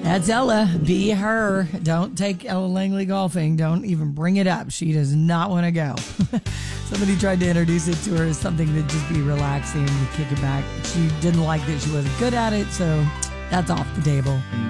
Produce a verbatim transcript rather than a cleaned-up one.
That's Ella. Be her. Don't take Ella Langley golfing. Don't even bring it up. She does not want to go. Somebody tried to introduce it to her as something that just be relaxing, you kick it back. She didn't like that she wasn't good at it, so that's off the table.